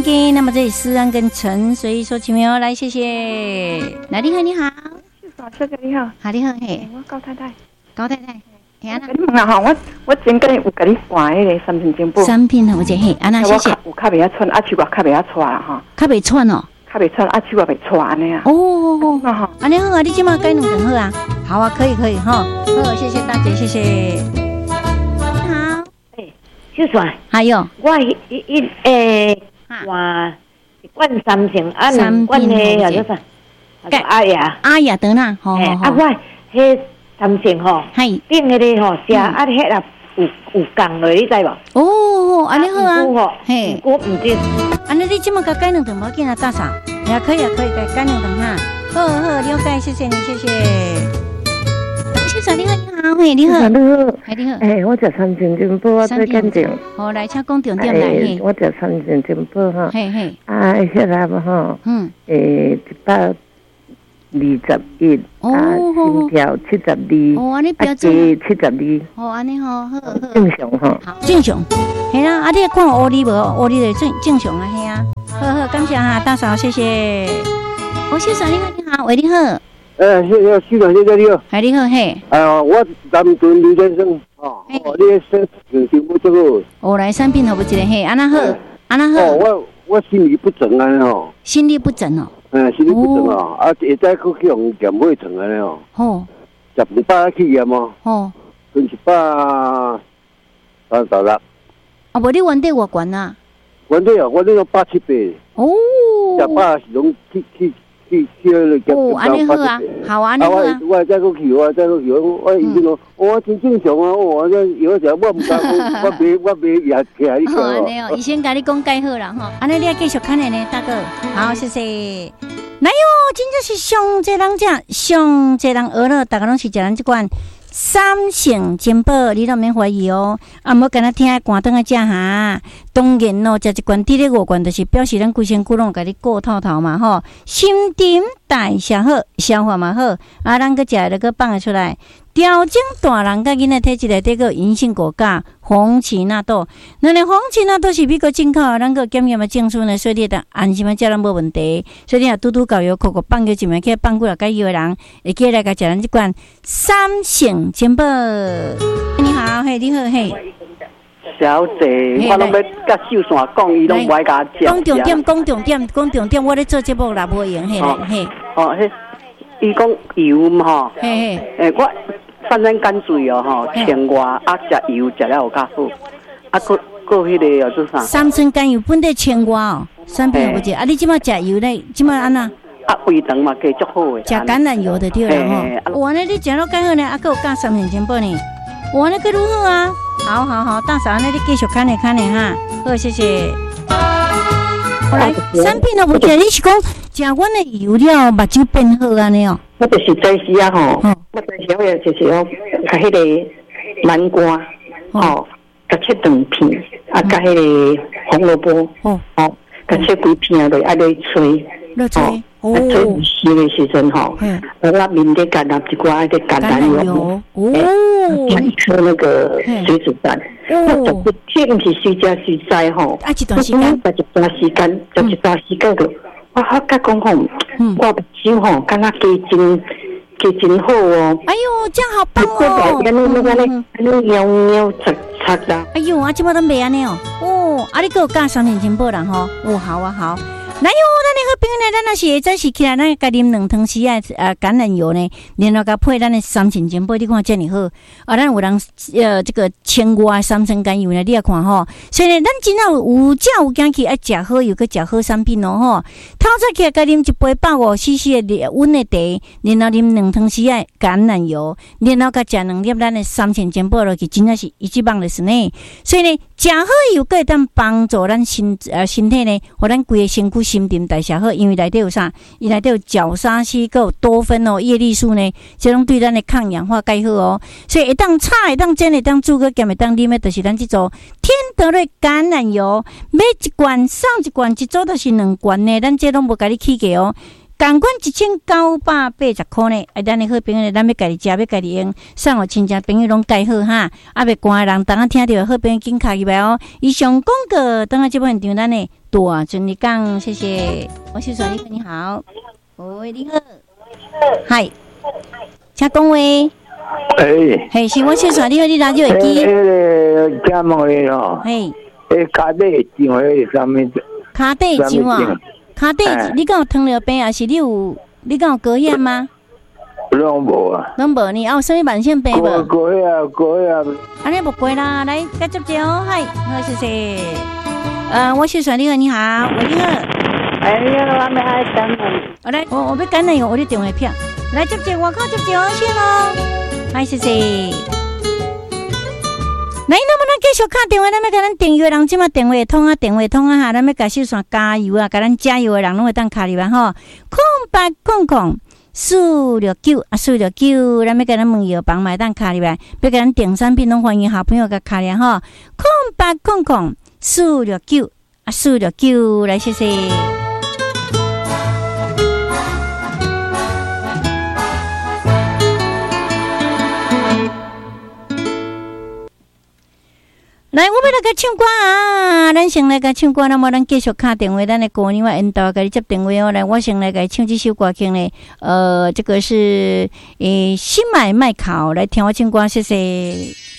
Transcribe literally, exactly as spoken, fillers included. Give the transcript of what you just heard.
那么这里思安跟陈，所以说请朋友来，谢谢。来，你好，你好， 小姐你好， 好你好嘿， 我高太太， 高太太，嘿安娜， 你问下我我前个有甲你换迄个三品金宝， 三品好者嘿，安娜谢谢。 有较袂晓穿，啊手我较袂晓穿啦哈， 较袂穿哦， 较袂穿，啊手我袂穿安尼啊。 哦哦哦，安尼好啊，你今嘛改两顿好啊，好啊，可以可以哈，好，谢谢大姐，谢谢。好， 诶，小帅， 还有我一一诶。哇，冠三成啊，两冠嘿，叫做啥？阿雅， 阿雅得啦，吼吼啊，我迄三成吼， 系顶迄个吼，写啊，迄啦有有降落，你知无？ 哦，安尼好啊， 嘿，我唔知。 安尼你即么甲改两顿，无紧啊，大嫂，也可以啊，可以改改两顿哈。好好，了解，谢谢你，谢谢。小嫂你好，你好，嘿，你好， 你好， 嘿，你好， 诶，我食三千金宝，我最紧张。 好，来，请讲重点来嘿。 我食三千金宝哈， 嘿嘿， 啊，迄来无吼， 嗯， 诶，一百二十一，啊，心跳七十二， 哦，安尼标准，七十二， 哦，安尼好，好好， 正常吼， 好，正常，嘿啦，啊，你看有黑哩无？黑哩就正正常啊，嘿啊，好好，感谢哈，大嫂，谢谢。哦，小嫂你好，你好，喂，你好。 诶，谢谢，市长，谢谢你哦。 哎，你好，嘿。 啊，我南屯刘先生，哦，哦，你生生生不这个。 我来三品好不一个嘿，安那好，安那好。 哦，我我心理不整安尼哦。 心理不整哦。 嗯，心理不整哦，啊，会再去去用检胃肠安尼哦。 哦。 十二百去验哦。 哦。 跟一百三十六。 啊，无你原底偌悬啊？ 原底啊，我那个八七八。 哦。 十百是拢去去。去去那个哦，安尼好啊，好啊，安尼好啊。 我我再过去，我再过去，我医生说，我真正常啊，我这有时我唔敢，我别我别也起来一个。 安尼哦，医生甲你讲介好啦吼，安尼你要继续看的呢，大哥。好，谢谢。来哟，真正是上济人食，上济人学了，大家拢是食咱这款三成金宝，你都免怀疑哦。啊，莫干那听寒顿啊食哈。当然咯，食一罐滴咧五罐，就是表示咱规身躯拢甲你顾透透嘛吼。新陈代谢好，消化嘛好，啊，咱个食了个放出来。调整大人甲囡仔体质内底个银杏果苷、红荠纳豆，那呢红荠纳豆是美国进口，咱个检验的证书呢，所以你得安心的食，咱无问题。所以你若拄拄搞药，口口放个一枚，去放几啊个药的人，会记来甲食咱这罐三成金宝。你好，嘿，你好，嘿。 小姐，我拢要甲秀山讲，伊拢不爱甲食。 讲重点，讲重点，讲重点，我咧做节目啦，无用，嘿嘿。 哦，迄伊讲油嘛吼， 嘿嘿， 诶，我反正干脆哦吼，青蛙啊食油食了有较好，啊，搁搁迄个叫做啥？ 三酸甘油本地青蛙哦，三品有无食？啊，你即马食油咧，即马安那？ 啊，胃肠嘛加足好诶。 食橄榄油就对了吼。哇，那你食了介好呢，啊，搁有加三品金宝呢。哇，那个如何啊？好好好，大嫂，那你继续看呢看呢哈。好，谢谢。我来三品都无食，你是讲食阮的油了，目睭变好安尼哦？ 我就是早时啊吼，我早时我就是讲，甲迄个南瓜，吼，甲切两片，啊，甲迄个红萝卜，哦，哦，甲切几片落，啊，落吹， 落吹，哦， 吹湿的时阵吼，我面底加入一寡迄个橄榄油，哦，加一颗那个水煮蛋，哦，这个是随食随在吼， 啊，一段时间， 食一段时间，食一段时间就。我好甲讲吼，我目睭吼，敢若加真加真好哦。 哎呦，这样好棒哦！ 安尼安尼安尼安尼喵喵擦擦啦。 哎呦，啊，即摆都卖安尼哦。哦，啊，你给我加三点金宝啦吼。哦，好啊好。来哟，咱的好朋友呢，咱若是会早时起来，咱家啉两汤匙啊，呃，橄榄油呢，然后甲配咱的三层金宝，你看这么好。啊，咱有人呃，这个青蛙三层甘油呢，你也看吼。所以呢，咱真正有食有惊去爱食好油，佮食好产品哦吼。透早起来，家啉一杯百五 C C 的温的茶，然后啉两汤匙啊橄榄油，然后甲食两粒咱的三层金宝落去，真正是一级棒的是呢。所以呢，食好油佮会当帮助咱身呃身体呢，互咱规个身躯。新陈代谢好，因为内底有啥？伊内底有角鲨烯，佮有多酚哦、叶绿素呢，这种对咱的抗氧化介好哦。所以会当炒，会当煎，会当煮，佮咸会当啉的，就是咱这种天德瑞橄榄油，买一罐送一罐，一组就是两罐呢。咱这拢无甲你起价哦。 共款一千九百八十块呢。啊，咱的好朋友，咱要家己食，要家己用，送互亲戚朋友拢介好哈。啊，袂寒的人，等下听到好朋友紧卡入来哦。以上广告，等下这部现场咱的大尊你讲，谢谢。我是说你好，你好，喂，你好，嗨，请讲话。 诶， 嘿，是我先说你好，你radio会记。 迄个加盟的哦， 嘿， 迄卡底上迄个什么？ 卡底上啊，卡底，你敢有糖尿病啊？是你有，你敢有高血吗？ 拢无啊， 拢无呢？啊，有啥物慢性病无？ 高血压，高血压。 安尼无过啦，来，再接接哦，嗨，好，谢谢。呃，我是说你好，你好，喂，你好。 哎呀，我没爱等你。 我来，我我要赶你，我的电话票，来接接，我靠接接哦，先咯。嗨，谢谢。来，那么咱继续打电话，咱要甲咱订阅的人，即马电话通啊，电话通啊哈，咱要甲秀山加油啊，甲咱加油的人拢会当卡入来吼。空八空空四六九啊，四六九，咱要甲咱问药房买当卡入来，要甲咱订产品拢欢迎好朋友甲卡入来吼。空八空空四六九啊，四六九，来谢谢。来，我要来甲唱歌啊！咱先来甲唱歌，那么咱继续打电话，咱的歌呢，我引导甲你接电话哦。来，我先来甲唱这首歌曲呢，呃，这个是诶新买卖考来听我唱歌，谢谢。